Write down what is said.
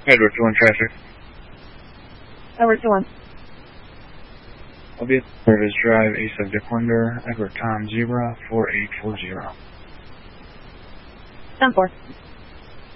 Edward 2-1 traffic. Edward 2-1. I'll be at Service Drive, A subject Wonder, Edward Tom Zebra 4840. 10-4.